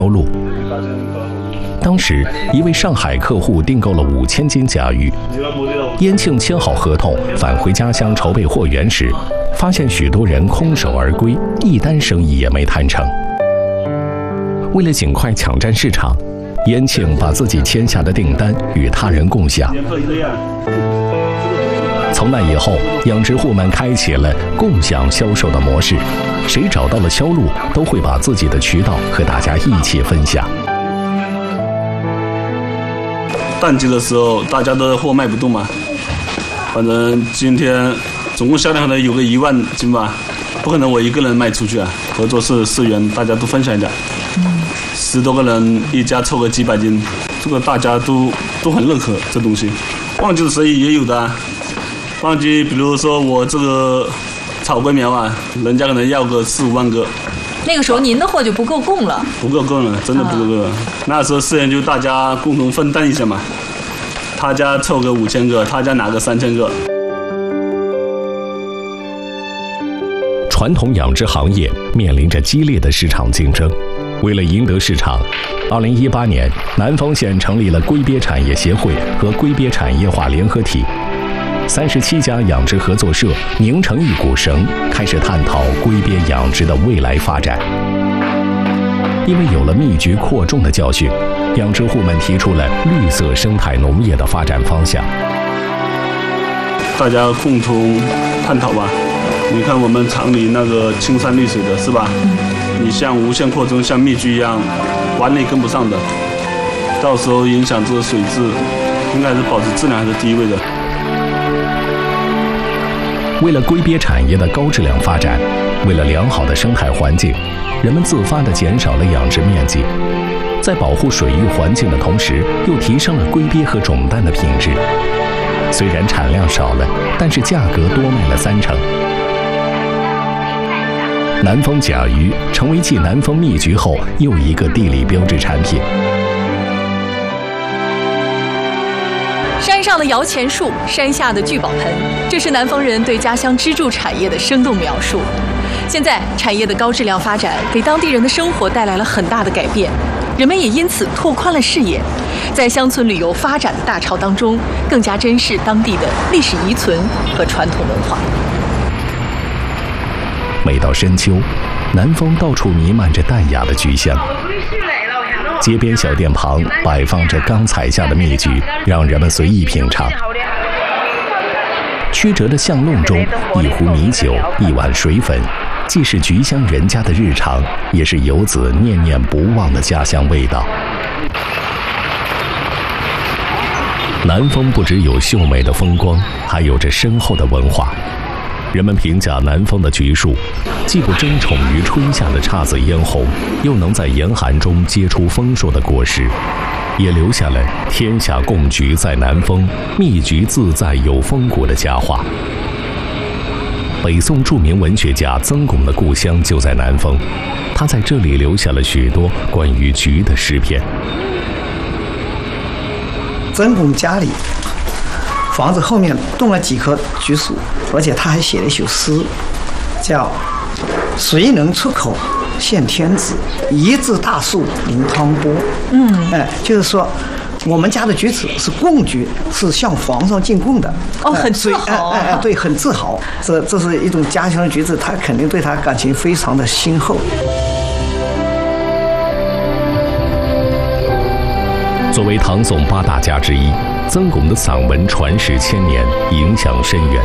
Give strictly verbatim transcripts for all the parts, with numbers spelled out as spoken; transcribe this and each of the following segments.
路。当时，一位上海客户订购了五千斤甲鱼，燕庆签好合同，返回家乡筹备货源时，发现许多人空手而归，一单生意也没谈成。为了尽快抢占市场，燕庆把自己签下的订单与他人共享。从那以后，养殖户们开启了共享销售的模式，谁找到了销路，都会把自己的渠道和大家一起分享。 淡季的时候，大家的货卖不动嘛，反正今天总共销量可能有个一万斤吧，不可能我一个人卖出去啊，合作社社员大家都分享一点，十多个人一家凑个几百斤，这个大家都都很认可这东西。旺季的生意也有的啊，旺季比如说我这个草龟苗啊，人家可能要个四五万个。 那个时候您的货就不够供了， 不够供了，真的不够供了。啊、那时候社员就大家共同分担一下嘛，他家凑个五千个，他家拿个三千个。 传统养殖行业面临着激烈的市场竞争，为了赢得市场，二零一八年，南丰县成立了龟鳖产业协会和龟鳖产业化联合体。三十七家养殖合作社拧成一股绳，开始探讨龟鳖养殖的未来发展。因为有了密集扩种的教训，养殖户们提出了绿色生态农业的发展方向。 大家共同探讨吧。你看我们厂里那个青山绿水的是吧？你像无限扩充，像密集一样，完全跟不上的，到时候影响这个水质，应该是保持质量还是第一位的。 为了龟鳖产业的高质量发展，为了良好的生态环境，人们自发地减少了养殖面积，在保护水域环境的同时，又提升了龟鳖和种蛋的品质。虽然产量少了，但是价格多卖了三成。南丰甲鱼成为继南丰蜜桔后又一个地理标志产品。 山上的摇钱树，山下的聚宝盆，这是南丰人对家乡支柱产业的生动描述。现在，产业的高质量发展给当地人的生活带来了很大的改变，人们也因此拓宽了视野，在乡村旅游发展的大潮当中，更加珍视当地的历史遗存和传统文化。 每到深秋，南丰到处弥漫着淡雅的菊香。街边小店旁摆放着刚采下的蜜桔，让人们随意品尝。曲折的巷弄中，一壶米酒，一碗水粉，既是菊乡人家的日常，也是游子念念不忘的家乡味道。南丰不只有秀美的风光，还有着深厚的文化。人们评价南丰的橘树，既不争宠于春夏的姹紫嫣红，又能在严寒中结出丰硕的果实，也留下了“天下共橘在南丰，蜜橘自在有风骨”的佳话。北宋著名文学家曾巩的故乡就在南丰，他在这里留下了许多关于橘的诗篇。 曾巩家里房子后面种了几棵橘树，而且他还写了一首诗，叫“谁能出口献天子，一枝大树临汤波”。嗯，哎，就是说，我们家的橘子是贡橘，是向皇上进贡的。 哦，很自豪、啊。 哎哎哎，对，很自豪。这这是一种家乡的橘子，他肯定对他感情非常的深厚。 作为唐宋八大家之一，曾巩的散文传世千年，影响深远。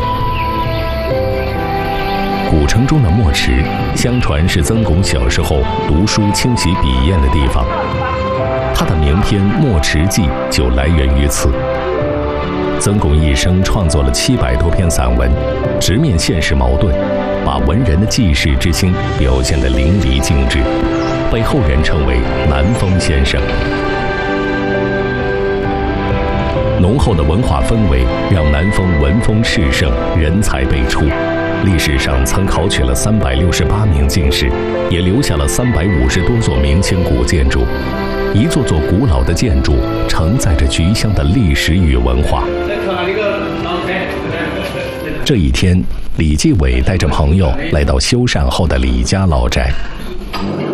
古城中的墨池，相传是曾巩小时候读书清洗笔砚的地方。他的名篇《墨池记》就来源于此。曾巩一生创作了七百多篇散文，直面现实矛盾，把文人的济世之心表现得淋漓尽致，被后人称为南丰先生。浓厚的文化氛围让南丰文风炽盛，人才辈出。历史上曾考取了三百六十八名进士，也留下了三百五十多座明清古建筑。一座座古老的建筑承载着菊乡的历史与文化。这一天，李继伟带着朋友来到修缮后的李家老宅。